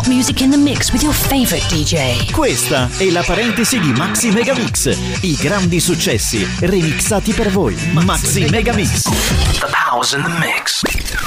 music in the mix with your favorite DJ. Questa è la parentesi di Maxi Megamix. I grandi successi remixati per voi. Maxi Megamix. The power's in the mix.